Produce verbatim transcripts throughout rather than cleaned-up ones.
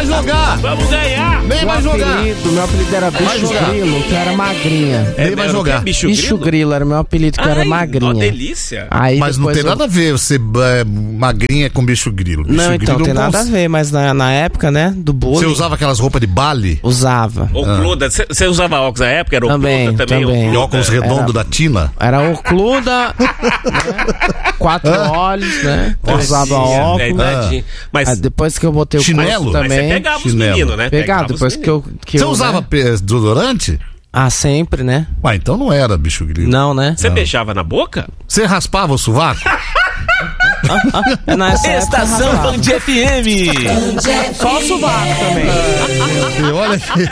vai jogar. Vamos ganhar. Nem Meu vai jogar. apelido, meu apelido era Bicho jogar. Grilo, que era magrinha. É, Nem vai era o jogar. quê? Bicho, Bicho grilo? Grilo era meu apelido, que eu era Ai, magrinha. Ó, delícia. Aí Mas não depois tem eu- nada a ver você é, magrinha com bicho grilo. Bicho Não, então, grilo tem é um nada a cons- ver, mas na, na época, né, do bullying... Você usava aquelas roupas de bale? Usava. Ocluda. Você usava óculos na época? Era Também, Ocluda também? também. E Ocluda. óculos redondos da Tina? Era ocluda, né, quatro olhos, né, eu usava óculos. Verdade. Mas, Aí depois que eu botei o Chinelo? curso mas você também... pegava os Chinelo. meninos, né? Pegar, Pegava os depois que eu... Que Você eu, usava né? pe- desodorante? Ah, sempre, né? Ué, então não era bicho grilo. Não, né? Você beijava na boca? Você raspava o sovaco? É nessa Estação época, Band F M. só o sovaco também. E olha aqui.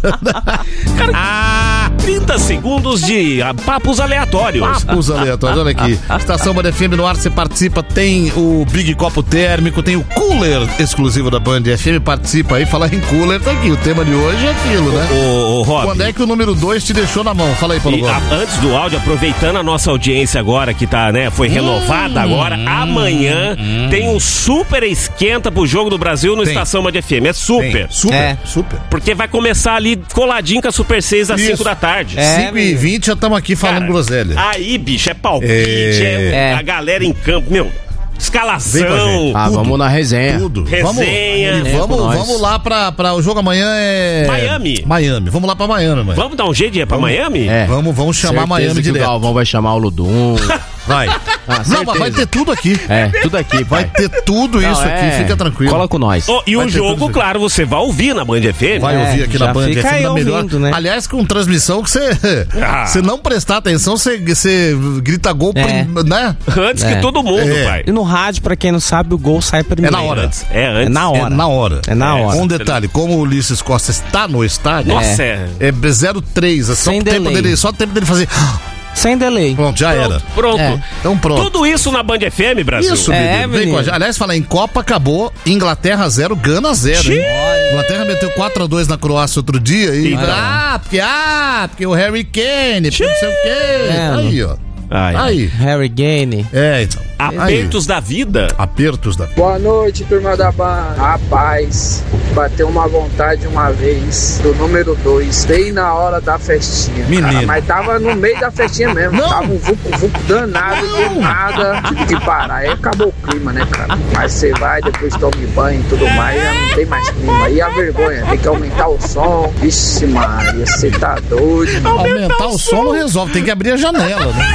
Ah, trinta segundos de ah, papos aleatórios. Papos aleatórios, olha aqui. Estação Band F M no ar, você participa. Tem o Big Copo Térmico, tem o Cooler exclusivo da Band F M. Participa aí, falar em cooler, tá aqui. O tema de hoje é aquilo, né? Ô, ô, Rob. Quando é que o número dois te deixou na mão? Fala aí, Paulo E, Gomes. a- antes do áudio, aproveitando a nossa audiência agora, que tá, né, foi renovada agora, amanhã tem um super esquenta pro Jogo do Brasil no Tem. Estação Band F M. É super. Tem. Super, É. super. Porque vai começar ali coladinho com a Super seis às Isso. cinco da tarde. É, cinco e vinte já estamos aqui falando Cara, groselha. Aí, bicho, é palpite, é, É. a galera em campo, meu, Vem com a escalação. gente. Ah, Tudo. vamos na resenha. Tudo. Resenha. Vamos, e É, vamos, com nós. vamos lá pra, pra. O jogo amanhã é. Miami. Miami. Vamos lá pra Miami, mãe. Vamos dar um jeito de ir pra Miami? É. Vamos, vamos chamar Certeza Miami que direto. o Galvão vai chamar o Ludum. Vai. Ah, Não, mas vai certeza. ter tudo aqui. É, tudo aqui, Vai pai. ter tudo Não, isso é. aqui, fica tranquilo. Cola com nós. Oh, e Vai o ter tudo jogo, isso. claro, você vai ouvir na Band F M. Vai É, ouvir aqui já na Band fica F M aí da melhor. ouvindo, né? Aliás, com transmissão que você. Ah. Você não prestar atenção, você, você grita gol, É. prim- né? Antes É. que todo mundo, É. pai. E no rádio, pra quem não sabe, o gol sai primeiro. É na hora. Antes. É antes. É na hora. É na hora. É na hora. Um detalhe, como o Ulisses Costa está no estádio, Nossa, é. é zero três, é só Sem o tempo delay. dele, só o tempo dele fazer. Sem delay. Pronto, já era. Pronto, pronto. É. Então pronto. Tudo isso na Band F M, Brasil. Isso, É, menino. Vem menino. com a gente. Aliás, falar em Copa, acabou. Inglaterra zero, Gana zero. Hein? Inglaterra meteu quatro a dois na Croácia outro dia. E... Então. Ah, porque, ah, porque o Harry Kane, porque não sei o quê. É, Aí, ó. Ai, ai. Aí. Harry Gane. É, então. Apertos da vida. Apertos da. Boa noite, turma da Band. Rapaz, bateu uma vontade uma vez do número dois, bem na hora da festinha. Menino. Cara, mas tava no meio da festinha mesmo. Não. Tava um vucu, vucu danado, do nada. Tive que parar. Aí acabou o clima, né, cara? Mas você vai, depois tome banho e tudo mais, já não tem mais clima. E a vergonha, tem que aumentar o som. Vixe, Maria, você tá doido. Aumentar o som não resolve, tem que abrir a janela, né?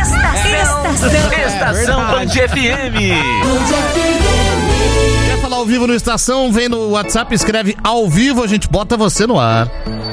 Estação Band F M. Quer falar ao vivo no Estação? Vem no WhatsApp, escreve ao vivo, a gente bota você no ar.